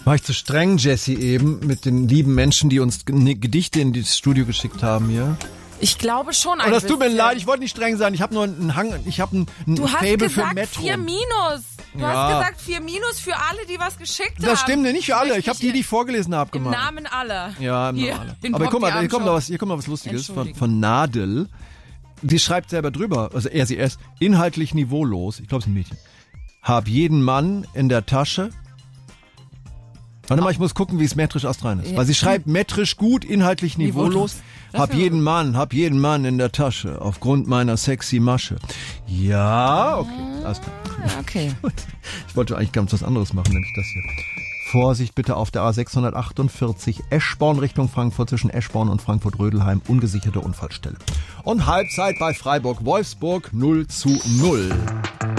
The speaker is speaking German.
War ich zu streng, Jesse, eben mit den lieben Menschen, die uns Gedichte in das Studio geschickt haben hier? Ich glaube schon ein Und das tut mir bisschen. leid, ich wollte nicht streng sein. Ich habe nur einen Hang, ich habe ein Faible für Metro. Du hast gesagt 4 minus. Du hast gesagt 4 minus für alle, die was geschickt haben. Das stimmt nicht für alle. Ich habe die ich vorgelesen habe, gemacht. Im Namen aller. Ja, im Namen aller. Aber guck mal, hier kommt noch was Lustiges von Nadel. Sie schreibt selber drüber, also sie ist inhaltlich niveaulos. Ich glaube, es ist ein Mädchen. Hab jeden Mann in der Tasche. Warte mal, ich muss gucken, wie es metrisch astrein ist. Weil sie schreibt metrisch gut, inhaltlich niveaulos. Hab jeden Mann in der Tasche, aufgrund meiner sexy Masche. Ja, okay, alles klar. Okay. Ich wollte eigentlich ganz was anderes machen, nämlich das hier. Vorsicht bitte auf der A648 Eschborn Richtung Frankfurt, zwischen Eschborn und Frankfurt-Rödelheim, ungesicherte Unfallstelle. Und Halbzeit bei Freiburg-Wolfsburg 0:0.